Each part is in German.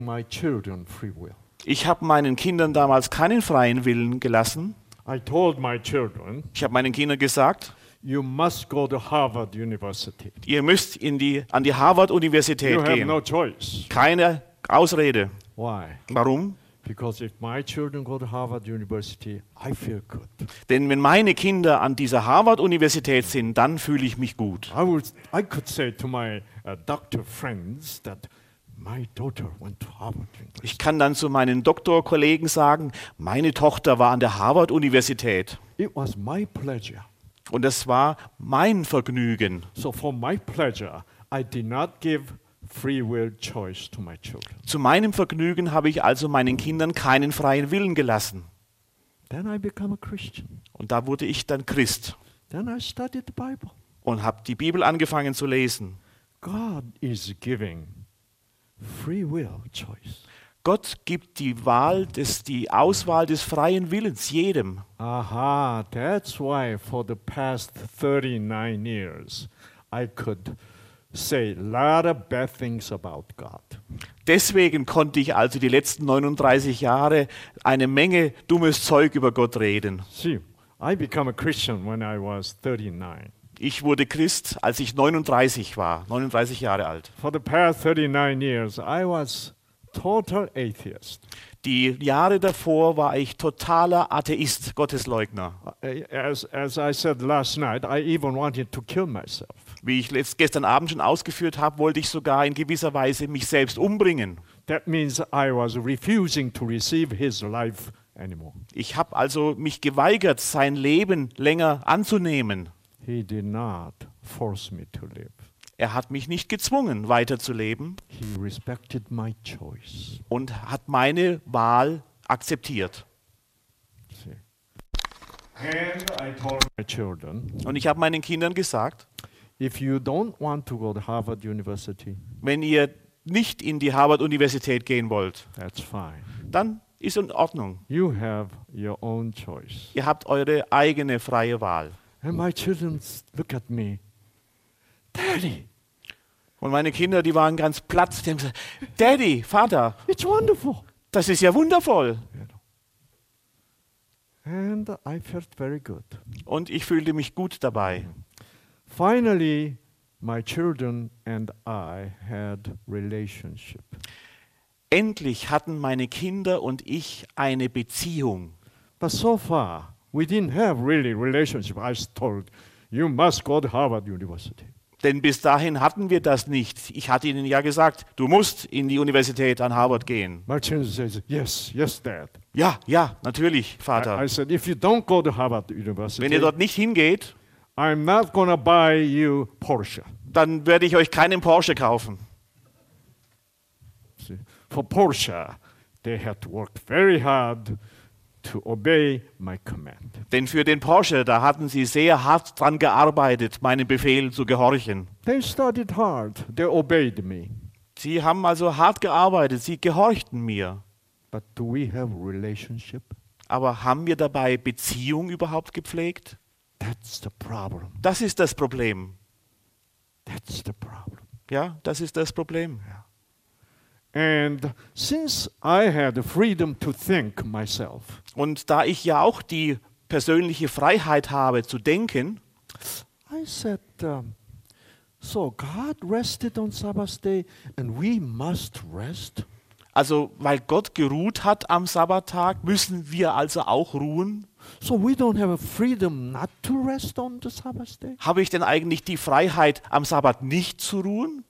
my children free will. Ich habe meinen Kindern damals keinen freien Willen gelassen. I told my children, Ich habe meinen Kindern gesagt, you must go to Harvard University. ihr müsst an die Harvard-Universität You have gehen. no choice. Keine Ausrede. Why? Warum? Because if my children go to Harvard University, I feel good. Denn wenn meine Kinder an dieser Harvard-Universität sind, dann fühle ich mich gut. I could say to my doctor friends that my daughter went to Harvard University. Ich kann dann zu meinen Doktorkollegen sagen, meine Tochter war an der Harvard-Universität. It was my pleasure. Und das war mein Vergnügen. So for my pleasure, I did not give free will choice to my children. Zu meinem Vergnügen habe ich also meinen Kindern keinen freien Willen gelassen. Then I become a Christian. Und da wurde ich dann Christ Then I studied the Bible. und habe die Bibel angefangen zu lesen. God is giving free will choice. Gott gibt die Auswahl des freien Willens jedem. Aha, that's why for the past 39 years I could say a lot of bad things about God. Deswegen konnte ich also die letzten 39 Jahre eine Menge dummes Zeug über Gott reden. See, I became a Christian when I was 39. Ich wurde Christ, als ich 39 war, 39 Jahre alt. For the past 39 years, I was total atheist. Die Jahre davor war ich totaler Atheist, Gottesleugner. As I said last night, I even wanted to kill myself. Wie ich gestern Abend schon ausgeführt habe, wollte ich sogar in gewisser Weise mich selbst umbringen. That means I was refusing to receive his life anymore. Ich habe also mich geweigert, sein Leben länger anzunehmen. He did not force me to live. Er hat mich nicht gezwungen, weiterzuleben He respected my choice. und hat meine Wahl akzeptiert. See. And I told my children, Und ich habe meinen Kindern gesagt, if you don't want to go to Harvard University, wenn ihr nicht in die Harvard-Universität gehen wollt, that's fine. dann ist in Ordnung. You have your own choice. Ihr habt eure eigene freie Wahl. And my children look at me, Daddy, Und meine Kinder, die waren ganz platt. Die haben gesagt, Daddy, Vater, it's wonderful. das ist ja wundervoll. And I felt very good. Und ich fühlte mich gut dabei. Finally, my children and I had relationship. Endlich hatten meine Kinder und ich eine Beziehung. But so far, we didn't have really relationship. I was told, you must go to Harvard University. Denn bis dahin hatten wir das nicht. Ich hatte ihnen ja gesagt, du musst in die Universität an Harvard gehen. My children says, yes, yes, Dad. Ja, ja, natürlich, Vater. I said, if you don't go to Harvard University, Wenn ihr dort nicht hingeht, I'm not going to buy you Porsche. dann werde ich euch keinen Porsche kaufen. See, for Porsche, they had to work very hard to obey my command. Denn für den Porsche, da hatten sie sehr hart dran gearbeitet, meinen Befehl zu gehorchen. They studied hard. They obeyed me. Sie haben also hart gearbeitet, sie gehorchten mir. But do we have relationship? Aber haben wir dabei Beziehung überhaupt gepflegt? That's the problem. Das ist das Problem. That's the problem. Ja, das ist das Problem. And since I had the freedom to think myself, Und da ich ja auch die persönliche Freiheit habe zu denken, I said, so God rested on Sabbath day and we must rest? also weil Gott geruht hat am Sabbattag, müssen wir also auch ruhen? So we don't have a freedom not to rest on the Sabbath day? Habe ich denn eigentlich die Freiheit, am Sabbat nicht zu ruhen?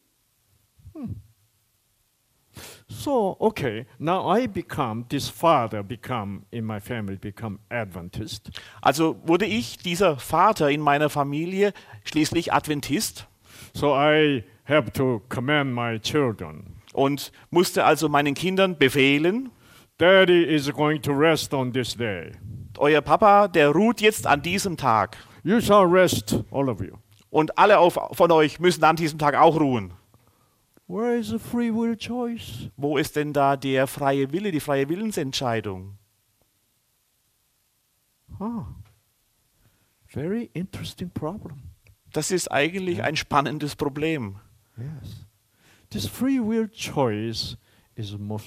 So, okay, now this father in my family become Adventist. Also wurde ich, dieser Vater in meiner Familie, schließlich Adventist So I have to command my children. und musste also meinen Kindern befehlen, Daddy is going to rest on this day. euer Papa, der ruht jetzt an diesem Tag. You shall rest, all of you. Und alle von euch müssen an diesem Tag auch ruhen. Where is the free will choice? Wo ist denn da der freie Wille, die freie Willensentscheidung? Very interesting problem. Das ist eigentlich ein spannendes Problem. Yes. This free will choice is most